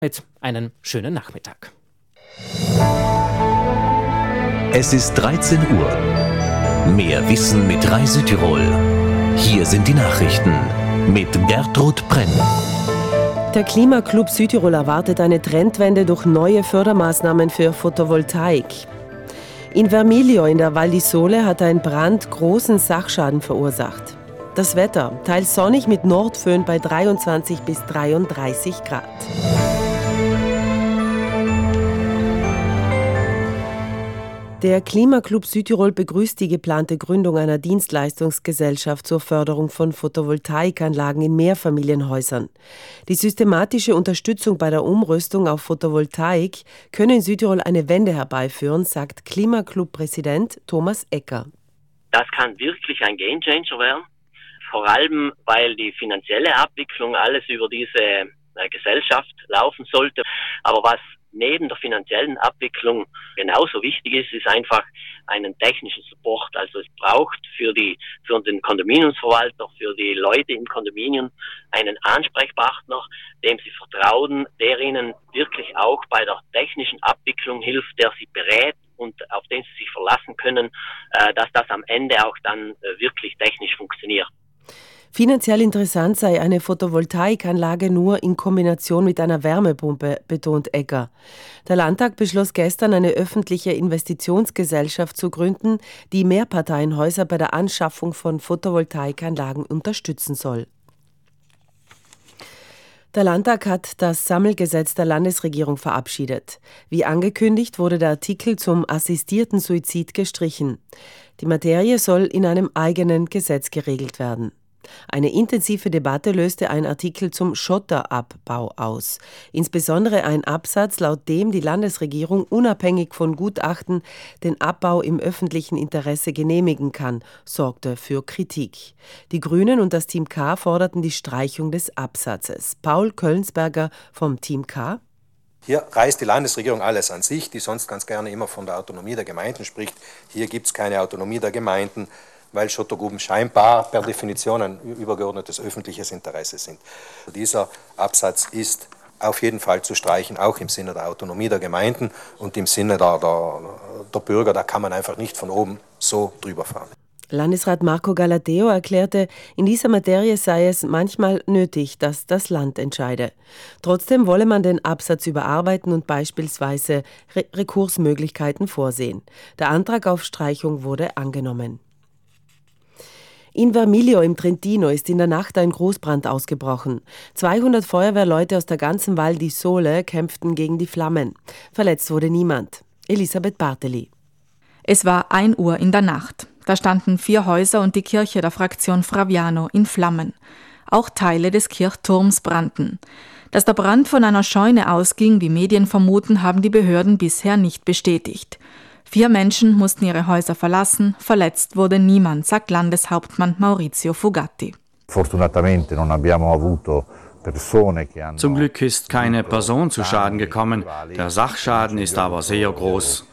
Mit einen schönen Nachmittag. Es ist 13 Uhr. Mehr Wissen mit Rai Südtirol. Hier sind die Nachrichten mit Gertrud Brenn. Der Klimaclub Südtirol erwartet eine Trendwende durch neue Fördermaßnahmen für Photovoltaik. In Vermiglio in der Val di Sole hat ein Brand großen Sachschaden verursacht. Das Wetter, teils sonnig mit Nordföhn bei 23 bis 33 Grad. Der Klimaclub Südtirol begrüßt die geplante Gründung einer Dienstleistungsgesellschaft zur Förderung von Photovoltaikanlagen in Mehrfamilienhäusern. Die systematische Unterstützung bei der Umrüstung auf Photovoltaik könne in Südtirol eine Wende herbeiführen, sagt Klimaclub-Präsident Thomas Ecker. Das kann wirklich ein Gamechanger werden, vor allem weil die finanzielle Abwicklung alles über diese Gesellschaft laufen sollte. Aber was neben der finanziellen Abwicklung genauso wichtig ist einfach einen technischen Support. Also es braucht für den Kondominiumsverwalter, für die Leute im Kondominium einen Ansprechpartner, dem sie vertrauen, der ihnen wirklich auch bei der technischen Abwicklung hilft, der sie berät und auf den sie sich verlassen können, dass das am Ende auch dann wirklich technisch funktioniert. Finanziell interessant sei eine Photovoltaikanlage nur in Kombination mit einer Wärmepumpe, betont Egger. Der Landtag beschloss gestern, eine öffentliche Investitionsgesellschaft zu gründen, die Mehrparteienhäuser bei der Anschaffung von Photovoltaikanlagen unterstützen soll. Der Landtag hat das Sammelgesetz der Landesregierung verabschiedet. Wie angekündigt, wurde der Artikel zum assistierten Suizid gestrichen. Die Materie soll in einem eigenen Gesetz geregelt werden. Eine intensive Debatte löste ein Artikel zum Schotterabbau aus. Insbesondere ein Absatz, laut dem die Landesregierung unabhängig von Gutachten den Abbau im öffentlichen Interesse genehmigen kann, sorgte für Kritik. Die Grünen und das Team K forderten die Streichung des Absatzes. Paul Köllnsberger vom Team K. Hier reißt die Landesregierung alles an sich, die sonst ganz gerne immer von der Autonomie der Gemeinden spricht. Hier gibt es keine Autonomie der Gemeinden, weil Schottergruben scheinbar per Definition ein übergeordnetes öffentliches Interesse sind. Dieser Absatz ist auf jeden Fall zu streichen, auch im Sinne der Autonomie der Gemeinden und im Sinne der Bürger. Da kann man einfach nicht von oben so drüber fahren. Landesrat Marco Galateo erklärte, in dieser Materie sei es manchmal nötig, dass das Land entscheide. Trotzdem wolle man den Absatz überarbeiten und beispielsweise Rekursmöglichkeiten vorsehen. Der Antrag auf Streichung wurde angenommen. In Vermiglio im Trentino ist in der Nacht ein Großbrand ausgebrochen. 200 Feuerwehrleute aus der ganzen Val di Sole kämpften gegen die Flammen. Verletzt wurde niemand. Elisabeth Barteli. Es war 1 Uhr in der Nacht. Da standen 4 Häuser und die Kirche der Fraktion Fraviano in Flammen. Auch Teile des Kirchturms brannten. Dass der Brand von einer Scheune ausging, wie Medien vermuten, haben die Behörden bisher nicht bestätigt. 4 Menschen mussten ihre Häuser verlassen, verletzt wurde niemand, sagt Landeshauptmann Maurizio Fugatti. Zum Glück ist keine Person zu Schaden gekommen, der Sachschaden ist aber sehr groß.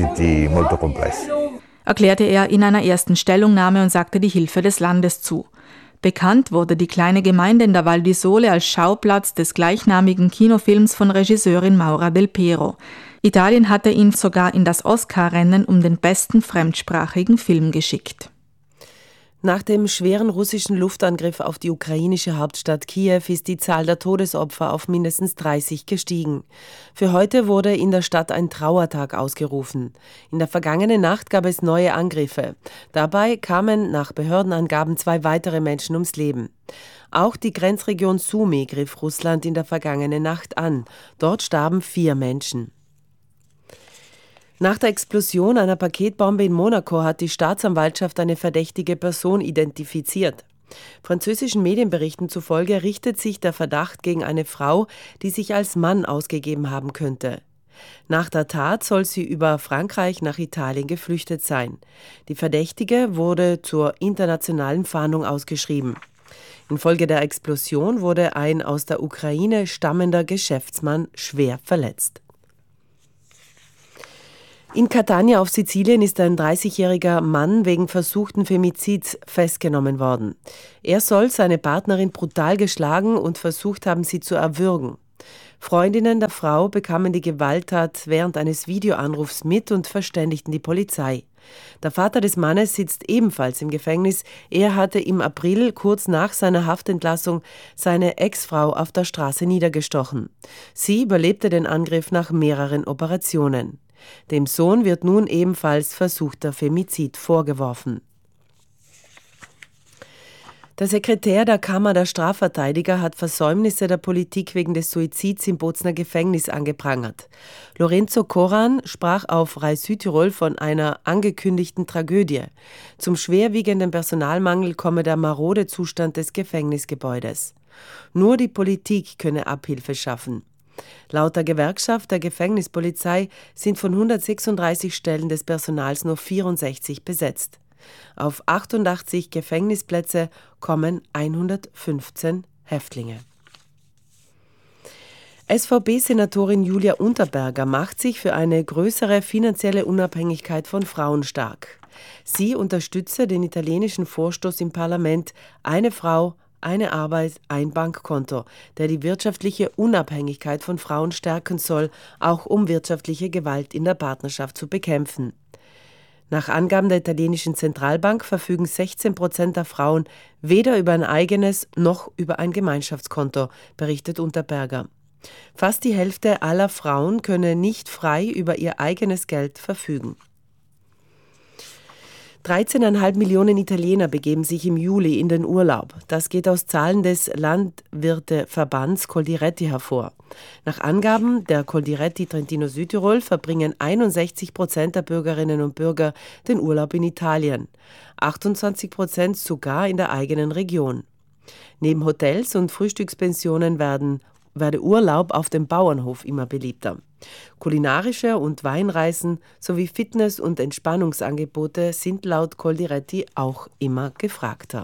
Erklärte er in einer ersten Stellungnahme und sagte die Hilfe des Landes zu. Bekannt wurde die kleine Gemeinde in der Val di Sole als Schauplatz des gleichnamigen Kinofilms von Regisseurin Maura Del Piero. Italien hatte ihn sogar in das Oscar-Rennen um den besten fremdsprachigen Film geschickt. Nach dem schweren russischen Luftangriff auf die ukrainische Hauptstadt Kiew ist die Zahl der Todesopfer auf mindestens 30 gestiegen. Für heute wurde in der Stadt ein Trauertag ausgerufen. In der vergangenen Nacht gab es neue Angriffe. Dabei kamen nach Behördenangaben 2 weitere Menschen ums Leben. Auch die Grenzregion Sumy griff Russland in der vergangenen Nacht an. Dort starben 4 Menschen. Nach der Explosion einer Paketbombe in Monaco hat die Staatsanwaltschaft eine verdächtige Person identifiziert. Französischen Medienberichten zufolge richtet sich der Verdacht gegen eine Frau, die sich als Mann ausgegeben haben könnte. Nach der Tat soll sie über Frankreich nach Italien geflüchtet sein. Die Verdächtige wurde zur internationalen Fahndung ausgeschrieben. Infolge der Explosion wurde ein aus der Ukraine stammender Geschäftsmann schwer verletzt. In Catania auf Sizilien ist ein 30-jähriger Mann wegen versuchten Femizids festgenommen worden. Er soll seine Partnerin brutal geschlagen und versucht haben, sie zu erwürgen. Freundinnen der Frau bekamen die Gewalttat während eines Videoanrufs mit und verständigten die Polizei. Der Vater des Mannes sitzt ebenfalls im Gefängnis. Er hatte im April, kurz nach seiner Haftentlassung, seine Ex-Frau auf der Straße niedergestochen. Sie überlebte den Angriff nach mehreren Operationen. Dem Sohn wird nun ebenfalls versuchter Femizid vorgeworfen. Der Sekretär der Kammer der Strafverteidiger hat Versäumnisse der Politik wegen des Suizids im Bozner Gefängnis angeprangert. Lorenzo Koran sprach auf Rai Südtirol von einer angekündigten Tragödie. Zum schwerwiegenden Personalmangel komme der marode Zustand des Gefängnisgebäudes. Nur die Politik könne Abhilfe schaffen. Laut der Gewerkschaft der Gefängnispolizei sind von 136 Stellen des Personals nur 64 besetzt. Auf 88 Gefängnisplätze kommen 115 Häftlinge. SVP-Senatorin Julia Unterberger macht sich für eine größere finanzielle Unabhängigkeit von Frauen stark. Sie unterstütze den italienischen Vorstoß im Parlament Eine Frau, eine Arbeit, ein Bankkonto, der die wirtschaftliche Unabhängigkeit von Frauen stärken soll, auch um wirtschaftliche Gewalt in der Partnerschaft zu bekämpfen. Nach Angaben der italienischen Zentralbank verfügen 16% der Frauen weder über ein eigenes noch über ein Gemeinschaftskonto, berichtet Unterberger. Fast die Hälfte aller Frauen könne nicht frei über ihr eigenes Geld verfügen. 13,5 Millionen Italiener begeben sich im Juli in den Urlaub. Das geht aus Zahlen des Landwirteverbands Coldiretti hervor. Nach Angaben der Coldiretti Trentino Südtirol verbringen 61% der Bürgerinnen und Bürger den Urlaub in Italien, 28% sogar in der eigenen Region. Neben Hotels und Frühstückspensionen werde Urlaub auf dem Bauernhof immer beliebter. Kulinarische und Weinreisen sowie Fitness- und Entspannungsangebote sind laut Coldiretti auch immer gefragter.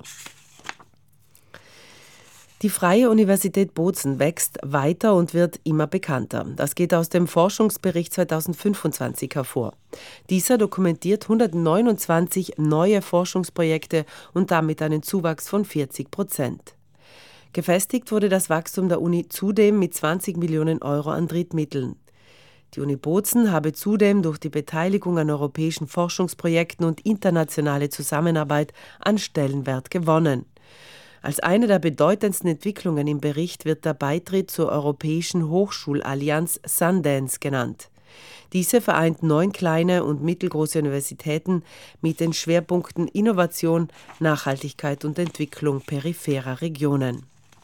Die Freie Universität Bozen wächst weiter und wird immer bekannter. Das geht aus dem Forschungsbericht 2025 hervor. Dieser dokumentiert 129 neue Forschungsprojekte und damit einen Zuwachs von 40%. Gefestigt wurde das Wachstum der Uni zudem mit 20 Millionen Euro an Drittmitteln. Die Uni Bozen habe zudem durch die Beteiligung an europäischen Forschungsprojekten und internationale Zusammenarbeit an Stellenwert gewonnen. Als eine der bedeutendsten Entwicklungen im Bericht wird der Beitritt zur Europäischen Hochschulallianz Sundance genannt. Diese vereint 9 kleine und mittelgroße Universitäten mit den Schwerpunkten Innovation, Nachhaltigkeit und Entwicklung peripherer Regionen.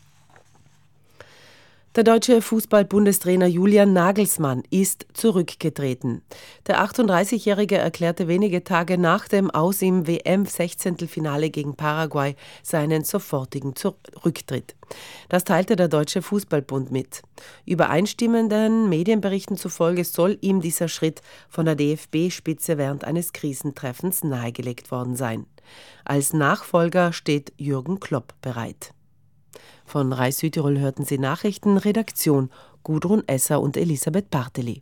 Der deutsche Fußball-Bundestrainer Julian Nagelsmann ist zurückgetreten. Der 38-Jährige erklärte wenige Tage nach dem Aus im WM-16-Finale gegen Paraguay seinen sofortigen Rücktritt. Das teilte der Deutsche Fußballbund mit. Übereinstimmenden Medienberichten zufolge soll ihm dieser Schritt von der DFB-Spitze während eines Krisentreffens nahegelegt worden sein. Als Nachfolger steht Jürgen Klopp bereit. Von Rai Südtirol hörten Sie Nachrichten, Redaktion Gudrun Esser und Elisabeth Barteli.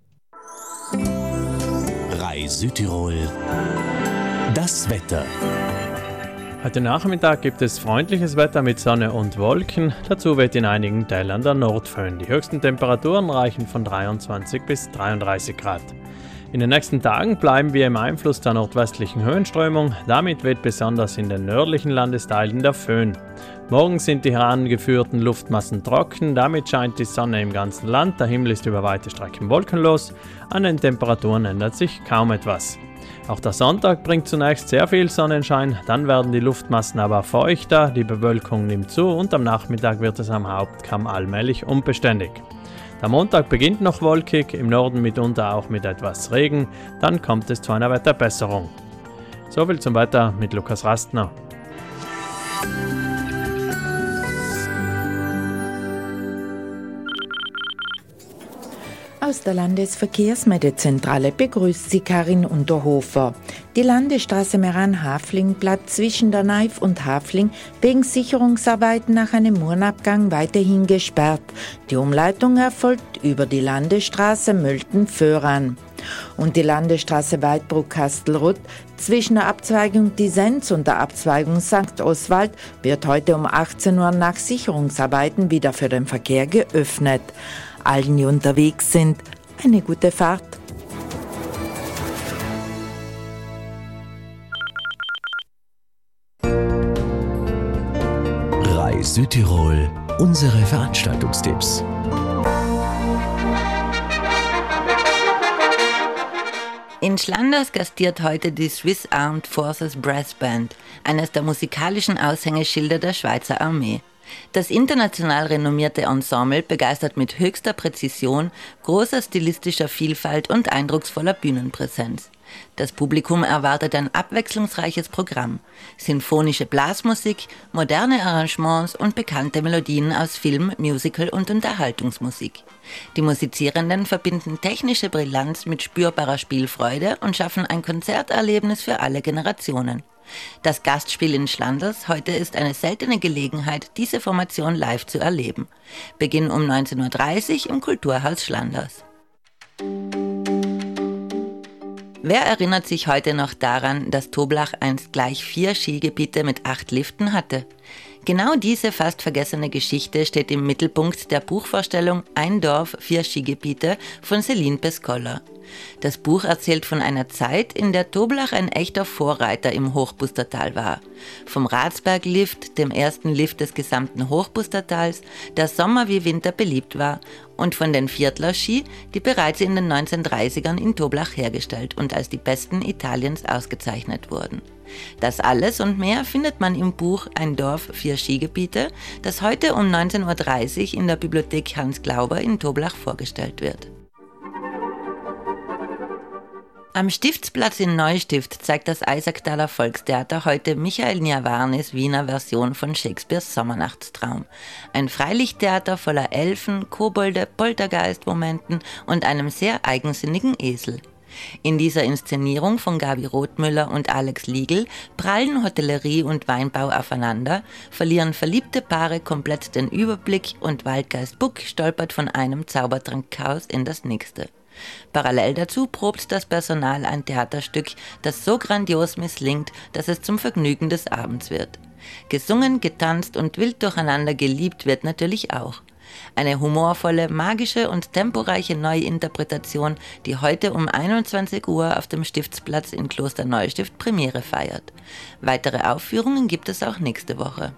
Rai Südtirol, das Wetter. Heute Nachmittag gibt es freundliches Wetter mit Sonne und Wolken. Dazu weht in einigen Teilen der Nordföhn. Die höchsten Temperaturen reichen von 23 bis 33 Grad. In den nächsten Tagen bleiben wir im Einfluss der nordwestlichen Höhenströmung. Damit weht besonders in den nördlichen Landesteilen der Föhn. Morgen sind die herangeführten Luftmassen trocken, damit scheint die Sonne im ganzen Land, der Himmel ist über weite Strecken wolkenlos, an den Temperaturen ändert sich kaum etwas. Auch der Sonntag bringt zunächst sehr viel Sonnenschein, dann werden die Luftmassen aber feuchter, die Bewölkung nimmt zu und am Nachmittag wird es am Hauptkamm allmählich unbeständig. Der Montag beginnt noch wolkig, im Norden mitunter auch mit etwas Regen, dann kommt es zu einer Wetterbesserung. Soviel zum Wetter mit Lukas Rastner. Aus der Landesverkehrsmeldezentrale begrüßt sie Karin Unterhofer. Die Landesstraße Meran-Hafling bleibt zwischen der Naif und Hafling wegen Sicherungsarbeiten nach einem Murnabgang weiterhin gesperrt. Die Umleitung erfolgt über die Landesstraße Mölten-Föhran. Und die Landesstraße Weidbruck-Kastelruth zwischen der Abzweigung Disenz und der Abzweigung St. Oswald wird heute um 18 Uhr nach Sicherungsarbeiten wieder für den Verkehr geöffnet. allen, die unterwegs sind, eine gute Fahrt. Südtirol, unsere Veranstaltungstipps. In Schlanders gastiert heute die Swiss Armed Forces Brass Band, eines der musikalischen Aushängeschilder der Schweizer Armee. Das international renommierte Ensemble begeistert mit höchster Präzision, großer stilistischer Vielfalt und eindrucksvoller Bühnenpräsenz. Das Publikum erwartet ein abwechslungsreiches Programm, sinfonische Blasmusik, moderne Arrangements und bekannte Melodien aus Film, Musical und Unterhaltungsmusik. Die Musizierenden verbinden technische Brillanz mit spürbarer Spielfreude und schaffen ein Konzerterlebnis für alle Generationen. Das Gastspiel in Schlanders heute ist eine seltene Gelegenheit, diese Formation live zu erleben. Beginn um 19.30 Uhr im Kulturhaus Schlanders. Wer erinnert sich heute noch daran, dass Toblach einst gleich 4 Skigebiete mit 8 Liften hatte? Genau diese fast vergessene Geschichte steht im Mittelpunkt der Buchvorstellung Ein Dorf, 4 Skigebiete von Céline Pescola. Das Buch erzählt von einer Zeit, in der Toblach ein echter Vorreiter im Hochbustertal war. Vom Ratsberglift, dem ersten Lift des gesamten Hochbustertals, der Sommer wie Winter beliebt war, und von den Viertler-Ski, die bereits in den 1930ern in Toblach hergestellt und als die besten Italiens ausgezeichnet wurden. Das alles und mehr findet man im Buch Ein Dorf, 4 Skigebiete, das heute um 19.30 Uhr in der Bibliothek Hans Glauber in Toblach vorgestellt wird. Am Stiftsplatz in Neustift zeigt das Eisacktaler Volkstheater heute Michael Niavarnis Wiener Version von Shakespeares Sommernachtstraum. Ein Freilichttheater voller Elfen, Kobolde, Poltergeist-Momenten und einem sehr eigensinnigen Esel. In dieser Inszenierung von Gabi Rothmüller und Alex Liegl prallen Hotellerie und Weinbau aufeinander, verlieren verliebte Paare komplett den Überblick und Waldgeist Buck stolpert von einem Zaubertrankchaos in das nächste. Parallel dazu probt das Personal ein Theaterstück, das so grandios misslingt, dass es zum Vergnügen des Abends wird. Gesungen, getanzt und wild durcheinander geliebt wird natürlich auch. Eine humorvolle, magische und temporeiche Neuinterpretation, die heute um 21 Uhr auf dem Stiftsplatz in Kloster Neustift Premiere feiert. Weitere Aufführungen gibt es auch nächste Woche.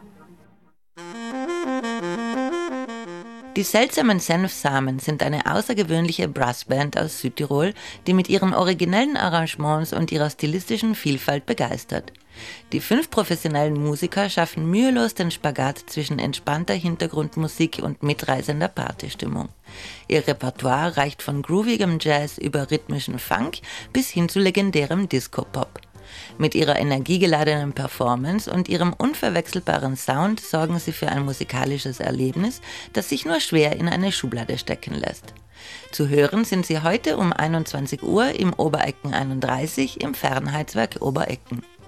Die seltsamen Senfsamen sind eine außergewöhnliche Brassband aus Südtirol, die mit ihren originellen Arrangements und ihrer stilistischen Vielfalt begeistert. Die 5 professionellen Musiker schaffen mühelos den Spagat zwischen entspannter Hintergrundmusik und mitreißender Partystimmung. Ihr Repertoire reicht von groovigem Jazz über rhythmischen Funk bis hin zu legendärem Disco-Pop. Mit ihrer energiegeladenen Performance und ihrem unverwechselbaren Sound sorgen sie für ein musikalisches Erlebnis, das sich nur schwer in eine Schublade stecken lässt. Zu hören sind sie heute um 21 Uhr im Oberecken 31 im Fernheitswerk Oberecken.